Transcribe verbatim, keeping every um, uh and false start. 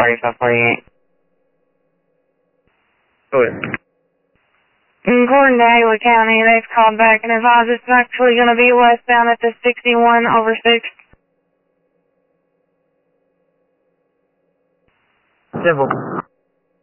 forty-five forty-eight. Go ahead. According to Hayward County, they've called back and advised it's actually going to be westbound at the sixty-one over six. Simple.